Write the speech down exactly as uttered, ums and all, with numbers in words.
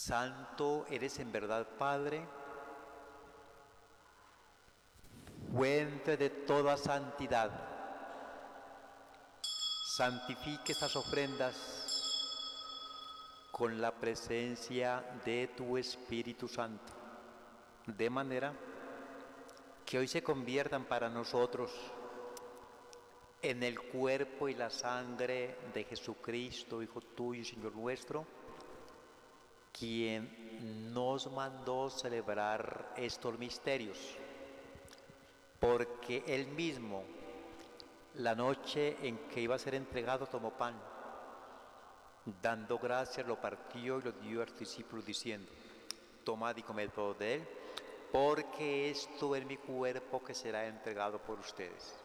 Santo eres en verdad, Padre, fuente de toda santidad. Santifique estas ofrendas con la presencia de tu Espíritu Santo, de manera que hoy se conviertan para nosotros en el cuerpo y la sangre de Jesucristo, Hijo tuyo y Señor nuestro, quien nos mandó celebrar estos misterios, porque Él mismo, la noche en que iba a ser entregado, tomó pan, dando gracias, lo partió y lo dio a sus discípulos, diciendo: tomad y comed todos de él, porque esto es mi cuerpo que será entregado por ustedes.